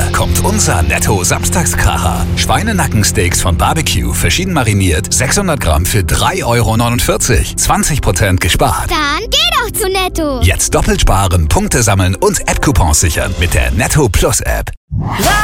kommt unser Netto-Samstagskracher. Schweinenackensteaks von Barbecue, verschieden mariniert, 600 Gramm für 3,49 €. 20% gespart. Dann geh doch zu Netto. Jetzt doppelt sparen, Punkte sammeln und App-Coupons sichern mit der Netto Plus App.